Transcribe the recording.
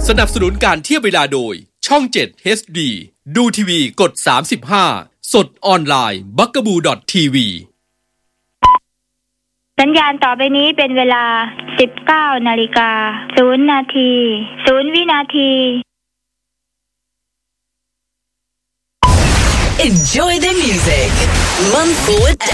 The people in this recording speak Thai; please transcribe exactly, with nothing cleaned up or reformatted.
สนับสนุนการเทียบเวลาโดยช่องเจ็ด เอช ดี ดูทีวีกดสามสิบห้าสดออนไลน์ บักกะบู ดอท ที วีสัญญาณต่อไปนี้เป็นเวลา สิบเก้านาฬิกาศูนย์นาทีศูนย์วินาที Enjoy the music. Mumford